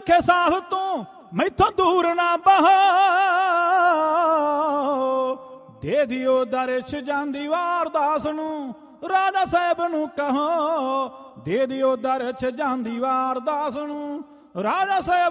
ਰੱਖੇ ਸਾਥ ਤੂੰ ਮੈਥੋਂ ਦੂਰ ਨਾ ਬਹੋ। ਦੇ ਦਿਓ ਦਰਸ਼ ਜਾਂਦੀ ਵਾਰ ਦਾਸ ਨੂੰ ਰਾਜਾ ਸਾਹਿਬ ਨੂੰ ਕਹੋ। ਦੇ ਦਿਓ ਦਰਸ਼ ਜਾਂਦੀ ਵਾਰ ਦਾਸ ਨੂੰ ਰਾਜਾ ਸਾਹਿਬ